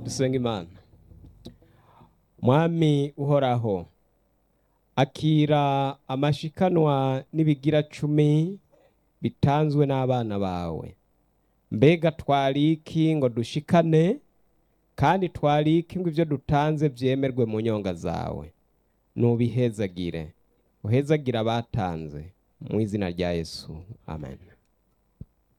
dusenga Imana. Mwami uhoraho, akira amashikanwa n'ibigira 10 bitanzwe n'abana bawe. Mbega twariki ngo dushikane, kandi twariki ngo ivyo dutanze vyemerwe mu nyonga zawe. Nubihezagire, uhezagira abatanze mu izina rya Yesu, amen.